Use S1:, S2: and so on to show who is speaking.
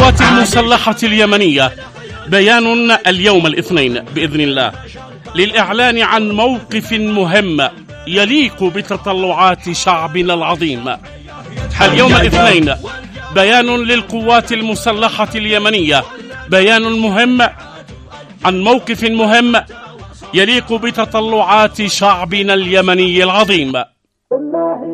S1: للقوات المسلحة اليمنية بيان اليوم الاثنين بإذن الله للإعلان عن موقف مهم يليق بتطلعات شعبنا العظيم. اليوم الاثنين بيان للقوات المسلحة اليمنية، بيان مهم عن موقف مهم يليق بتطلعات شعبنا اليمني العظيم.